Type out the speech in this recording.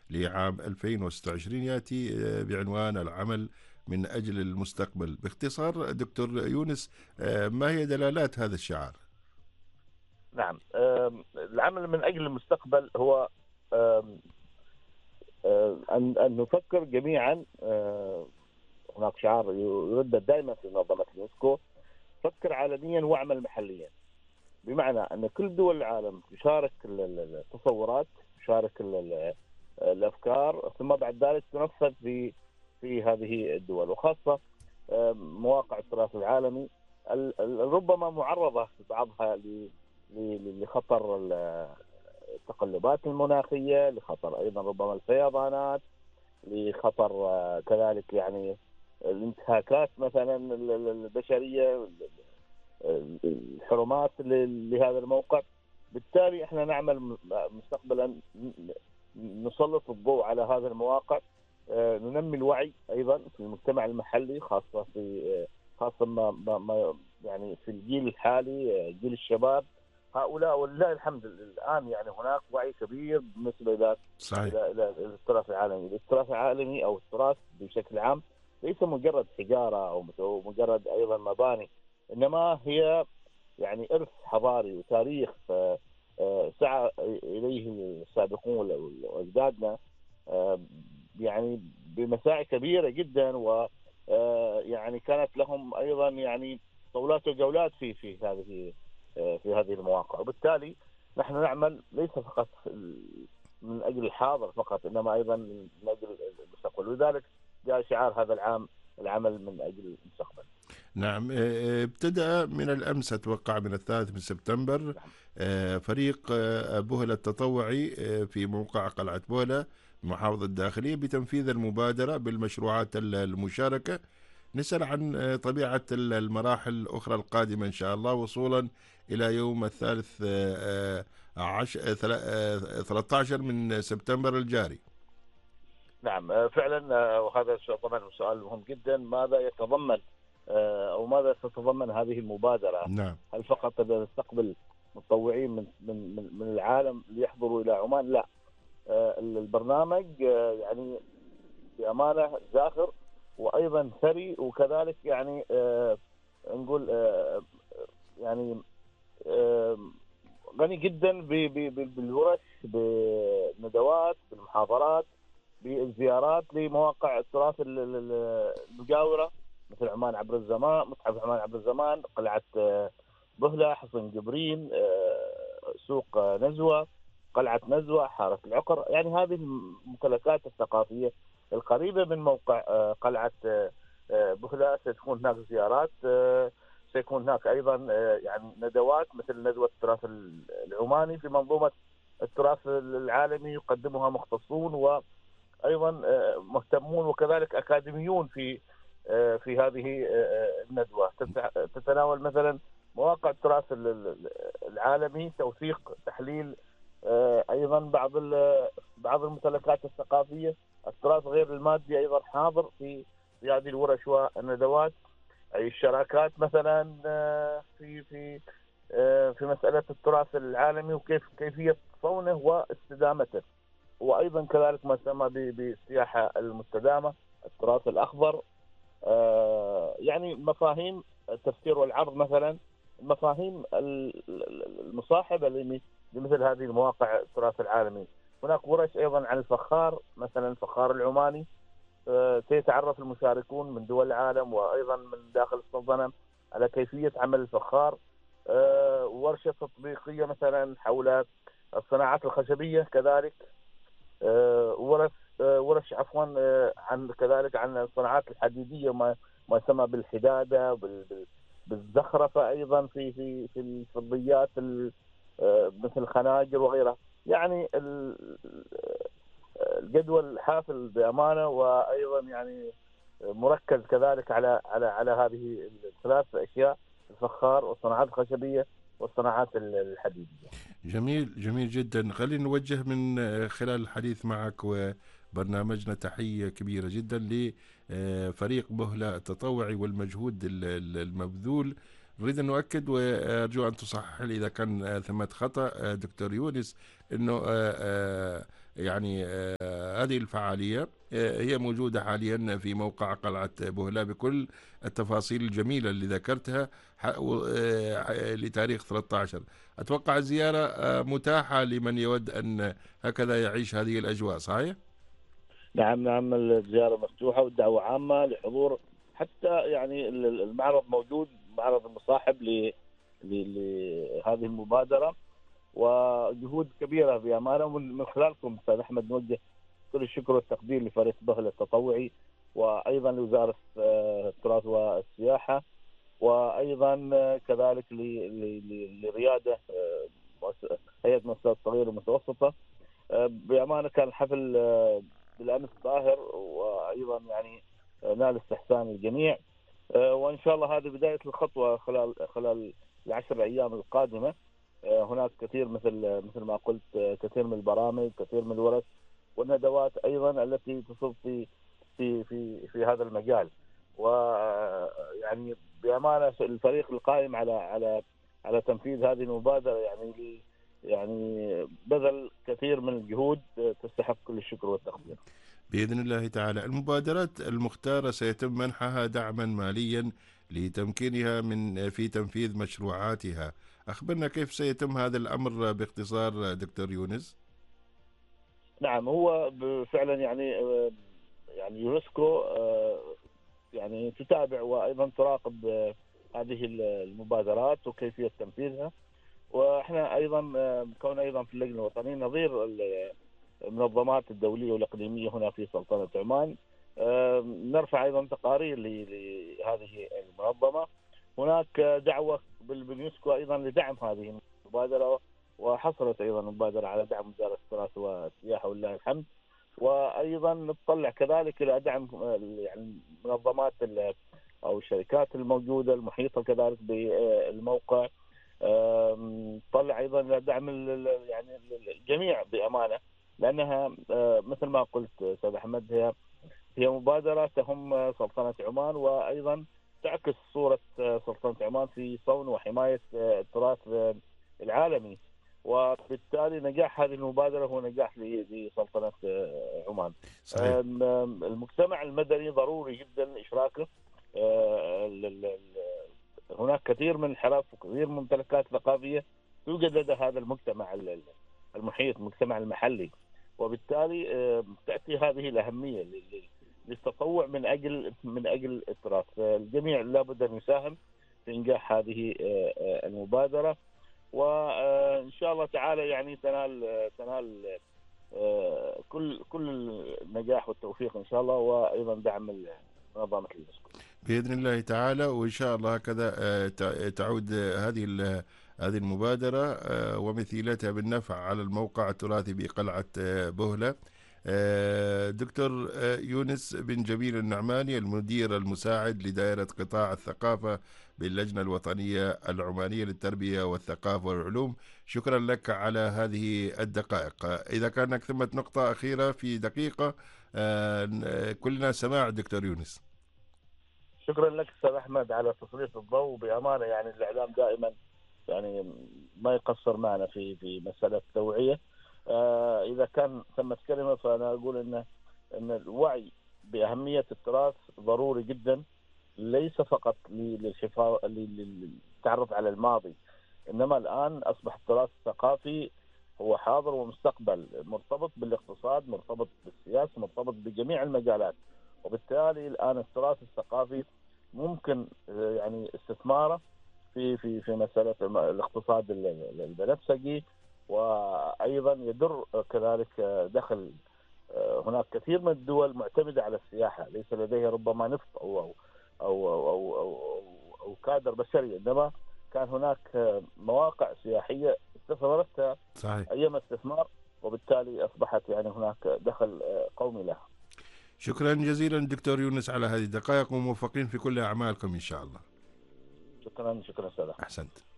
لعام 2026 يأتي بعنوان العمل من أجل المستقبل. باختصار دكتور يونس، ما هي دلالات هذا الشعار؟ نعم. العمل من أجل المستقبل هو آم، أن نفكر جميعا. هناك شعار يردد دائما في منظمة اليونسكو: فكر عالميا واعمل محليا. بمعنى أن كل دول العالم تشارك التصورات، تشارك الأفكار، ثم بعد ذلك تنفذ في هذه الدول، وخاصة مواقع التراث العالمي ربما معرضة بعضها لخطر التقلبات المناخية، لخطر أيضا ربما الفيضانات، لخطر كذلك يعني الانتهاكات مثلا البشرية، الحرمات لهذا الموقع. بالتالي احنا نعمل مستقبلا نسلط الضوء على هذا المواقع، ننمي الوعي ايضا في المجتمع المحلي، خاصه ما يعني في الجيل الحالي، جيل الشباب هؤلاء. ولله الحمد الان يعني هناك وعي كبير بالنسبه صحيح. الى التراث العالمي. التراث العالمي او التراث بشكل عام ليس مجرد حجاره او مجرد ايضا مباني، انما هي يعني ارث حضاري وتاريخ سعى اليه السابقون واجدادنا يعني بمساعي كبيره جدا، و يعني كانت لهم ايضا يعني طولات وجولات في هذه المواقع. وبالتالي نحن نعمل ليس فقط من اجل الحاضر فقط، انما ايضا من اجل المستقبل. ولذلك جاء شعار هذا العام: العمل من اجل المستقبل. نعم. ابتدأ من الأمس، أتوقع من 3 من سبتمبر، نعم. فريق بوهلة التطوعي في موقع قلعة بوهلة محافظة الداخلية بتنفيذ المبادرة بالمشروعات المشاركة. نسأل عن طبيعة المراحل الأخرى القادمة إن شاء الله، وصولا إلى يوم 13 من سبتمبر الجاري. نعم فعلا. وهذا طبعا سؤال مهم جدا: ماذا يتضمن او ماذا ستتضمن هذه المبادره؟ نعم. هل فقط نستقبل متطوعين من العالم ليحضروا الى عمان؟ لا. البرنامج يعني بامانه زاخر وايضا ثري، وكذلك يعني نقول يعني غني جدا بالورش، بالندوات، بالمحاضرات، بالزيارات لمواقع التراث المجاوره، مثل عمان عبر الزمان، متحف عمان عبر الزمان، قلعه بهله، حصن جبرين، سوق نزوه، قلعه نزوه، حاره العقر. يعني هذه الممتلكات الثقافيه القريبه من موقع قلعه بهله ستكون هناك زيارات، سيكون هناك ايضا يعني ندوات مثل ندوه التراث العماني في منظومه التراث العالمي يقدمها مختصون وايضا مهتمون، وكذلك اكاديميون في هذه الندوه. تتناول مثلا مواقع التراث العالمي، توثيق، تحليل ايضا بعض الممتلكات الثقافيه. التراث غير المادي ايضا حاضر في هذه الورش والندوات. اي الشراكات مثلا في مساله التراث العالمي كيفيه صونه واستدامته، وايضا كذلك ما يسمى بالسياحه المستدامه، التراث الاخضر. يعني مفاهيم التفسير والعرض مثلا، المفاهيم المصاحبه لمثل هذه المواقع التراث العالمي. هناك ورش ايضا عن الفخار، مثلا الفخار العماني. سيتعرف المشاركون من دول العالم وايضا من داخل السلطنه على كيفيه عمل الفخار. ورشه تطبيقيه مثلا حول الصناعات الخشبيه كذلك. ورش عفوا عن كذلك عن الصناعات الحديديه، ما يسمى بالحداده، بالزخرفه ايضا في الفضيات مثل الخناجر وغيرها. يعني الجدول حافل بامانه، وايضا يعني مركز كذلك على هذه الثلاث اشياء: الفخار والصناعات الخشبيه والصناعات الحديديه. جميل، جميل جدا. خلينا نوجه من خلال الحديث معك وبرنامجنا تحية كبيرة جدا لفريق بهلة التطوعي والمجهود المبذول. نريد أن نؤكد، وأرجو أن تصحح لي إذا كان ثمة خطأ دكتور يونس، أنه يعني هذه الفعالية هي موجودة حاليا في موقع قلعة بوهلا بكل التفاصيل الجميلة اللي ذكرتها لتاريخ 13. أتوقع الزيارة متاحة لمن يود أن هكذا يعيش هذه الأجواء، صحيح؟ نعم نعم، الزيارة مفتوحة والدعوة عامة لحضور، حتى يعني المعرض موجود، معرض المصاحب لهذه المبادرة، وجهود كبيرة بأمانة. ومن خلالكم أستاذ أحمد نوجه كل الشكر والتقدير لفريق بهلة التطوعي، وأيضا لوزارة التراث والسياحة، وأيضا كذلك لريادة هيئة مؤسسات صغيرة ومتوسطة. بأمانة كان الحفل بالأمس ظاهر، وأيضا يعني نال استحسان الجميع، وإن شاء الله هذه بداية الخطوة خلال العشر أيام القادمة. هناك كثير مثل ما قلت، كثير من البرامج، كثير من الورش والندوات أيضا التي تصب في هذا المجال. ويعني بأمانة الفريق القائم على تنفيذ هذه المبادرة يعني بذل كثير من الجهود تستحق كل الشكر والتقدير. بإذن الله تعالى. المبادرات المختارة سيتم منحها دعما ماليا لتمكينها في تنفيذ مشروعاتها. أخبرنا كيف سيتم هذا الأمر باختصار دكتور يونس. نعم، هو فعلا يعني يونسكو يعني تتابع وأيضا تراقب هذه المبادرات وكيفية تنفيذها، واحنا ايضا كون ايضا في اللجنه الوطنيه نظير المنظمات الدوليه والاقليميه هنا في سلطنه عمان، نرفع ايضا تقارير لهذه المنظمه. هناك دعوه باليونسكو ايضا لدعم هذه المبادره، وحصلت ايضا المبادره على دعم وزاره التراث والسياحه ولله الحمد. وايضا نتطلع كذلك الى دعم يعني المنظمات او الشركات الموجوده المحيطه كذلك بالموقع. طلع ايضا لدعم يعني الجميع بامانه، لانها مثل ما قلت استاذ احمد هي مبادره تهم سلطنه عمان، وايضا تعكس صوره سلطنه عمان في صون وحمايه التراث العالمي، وبالتالي نجاح هذه المبادره هو نجاح لسلطنه عمان. صحيح. المجتمع المدني ضروري جدا اشراكه. هناك كثير من الحرف وكثير من الممتلكات الثقافيه توجد لدى هذا المجتمع المحيط، المجتمع المحلي، وبالتالي تاتي هذه الاهميه للتطوع من اجل التراث. الجميع لابد ان يساهم في انجاح هذه المبادره، وان شاء الله تعالى يعني تنال كل النجاح والتوفيق ان شاء الله، وايضا دعم منظمه اليونسكو بإذن الله تعالى. وإن شاء الله هكذا تعود هذه المبادرة ومثيلتها بالنفع على الموقع التراثي بقلعة بوهلة. دكتور يونس بن جميل النعماني، المدير المساعد لدائرة قطاع الثقافة باللجنة الوطنية العمانية للتربية والثقافة والعلوم، شكرا لك على هذه الدقائق. إذا كان ثمة نقطة أخيرة في دقيقة، كلنا سماع دكتور يونس. شكرا لك استاذ احمد على تسليط الضوء. بامانه يعني الاعلام دائما يعني ما يقصر معنا في مساله التوعيه. اذا كان ثمة كلمه فانا اقول ان الوعي باهميه التراث ضروري جدا، ليس فقط للتعرف على الماضي، انما الان اصبح التراث الثقافي هو حاضر ومستقبل، مرتبط بالاقتصاد، مرتبط بالسياسه، مرتبط بجميع المجالات. وبالتالي الان التراث الثقافي ممكن يعني استثماره في مساله الاقتصاد البنفسجي، وايضا يدر كذلك دخل. هناك كثير من الدول معتمده على السياحه، ليس لديها ربما نفط او كادر بشري، انما كان هناك مواقع سياحيه استثمرتها صحيح. ايام استثمار، وبالتالي اصبحت يعني هناك دخل قومي لها. شكرا جزيلا دكتور يونس على هذه الدقائق، وموفقين في كل أعمالكم إن شاء الله. شكرا استاذ. أحسنت.